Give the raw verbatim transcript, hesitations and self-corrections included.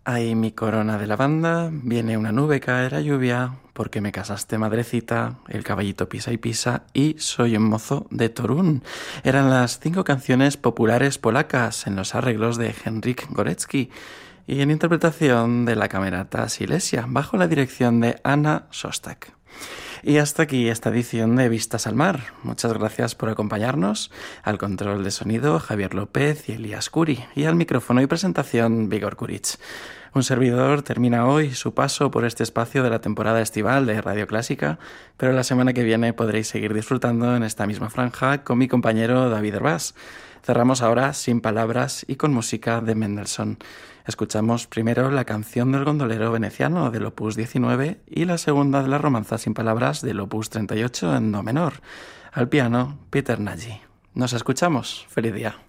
Ay, mi corona de lavanda, viene una nube, caerá lluvia, porque me casaste madrecita, el caballito pisa y pisa y soy un mozo de Torún. Eran las cinco canciones populares polacas en los arreglos de Henryk Górecki y en interpretación de la camerata Silesia, bajo la dirección de Anna Szostak. Y hasta aquí esta edición de Vistas al Mar. Muchas gracias por acompañarnos. Al control de sonido, Javier López y Elías Curi. Y al micrófono y presentación, Vigor Kuric. Un servidor termina hoy su paso por este espacio de la temporada estival de Radio Clásica, pero la semana que viene podréis seguir disfrutando en esta misma franja con mi compañero David Herbás. Cerramos ahora sin palabras y con música de Mendelssohn. Escuchamos primero la canción del gondolero veneciano del opus diecinueve y la segunda de la romanza sin palabras del opus treinta y ocho en do menor. Al piano, Peter Nagy. Nos escuchamos. Feliz día.